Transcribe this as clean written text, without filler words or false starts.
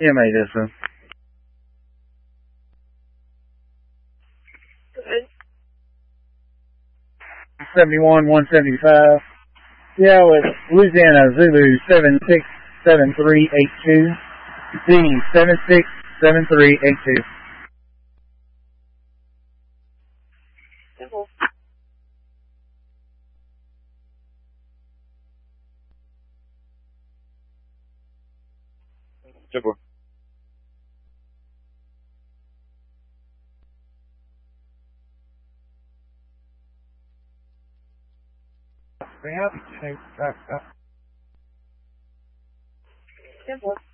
Yeah, mate, this one. 71, 175. Yeah, with Louisiana Zulu 767382. Z 767382. Simple. Simple. Simple.